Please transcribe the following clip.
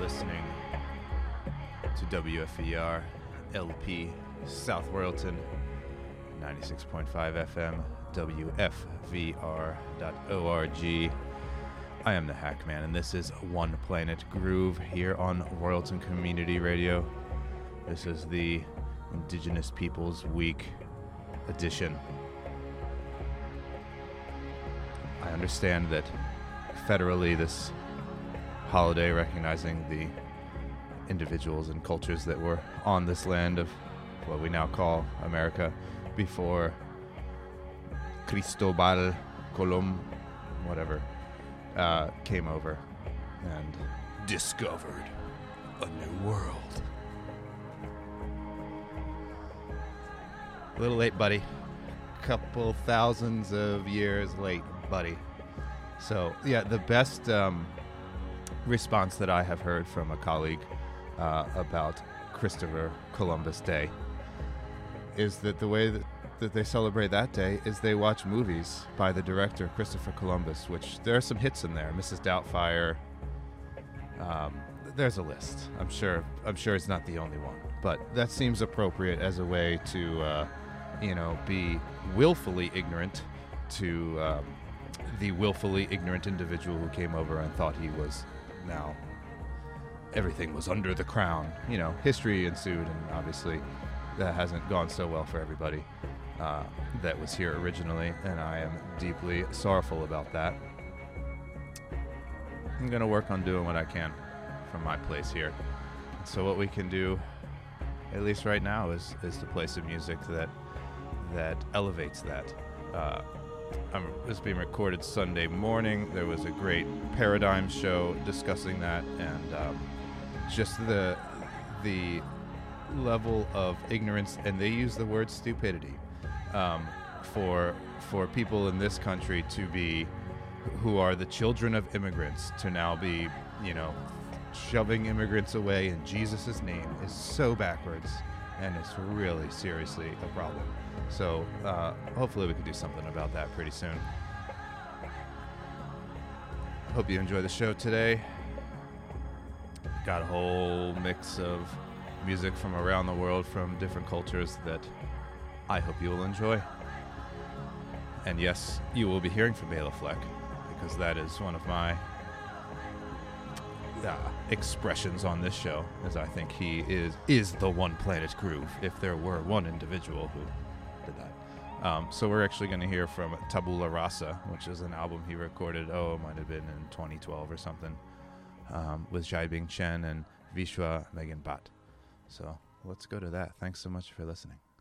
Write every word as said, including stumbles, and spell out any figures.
listening to W F E R L P South Royalton, ninety-six point five F M, W F V R dot org. I am the Hackman, and this is One Planet Groove here on Royalton Community Radio. This is the Indigenous Peoples Week edition. I understand that federally this holiday recognizing the individuals and cultures that were on this land of what we now call America before Cristobal Colom, whatever, uh, came over and discovered a new world. A little late, buddy. Couple thousands of years late, buddy. So, yeah, the best um, response that I have heard from a colleague uh, about Christopher Columbus Day is that the way that, that they celebrate that day is they watch movies by the director Christopher Columbus, which there are some hits in there. Missus Doubtfire. Um, there's a list. I'm sure. I'm sure it's not the only one, but that seems appropriate as a way to, uh, you know, be willfully ignorant to um, the willfully ignorant individual who came over and thought he was now everything was under the crown. You know, history ensued, and obviously that hasn't gone so well for everybody uh, that was here originally, and I am deeply sorrowful about that. I'm going to work on doing what I can from my place here. So what we can do, at least right now, is is to play some music that that elevates that. Uh, I'm, this is being recorded Sunday morning. There was a great Paradigm show discussing that, and um, just the the level of ignorance, and they use the word stupidity um, for for people in this country to be, who are the children of immigrants, to now be, you know, shoving immigrants away in Jesus' name is so backwards, and it's really seriously a problem. So uh, hopefully we can do something about that pretty soon. Hope you enjoy the show today. Got a whole mix of music from around the world, from different cultures, that I hope you will enjoy. And yes, you will be hearing from Bela Fleck, because that is one of my uh, expressions on this show, as I think he is is the One Planet Groove, if there were one individual who did that. Um, so we're actually going to hear from Tabula Rasa, which is an album he recorded, oh, it might have been in twenty twelve or something, um, with Jai Bing Chen and Vishwa Megan Bhatt. So let's go to that. Thanks so much for listening.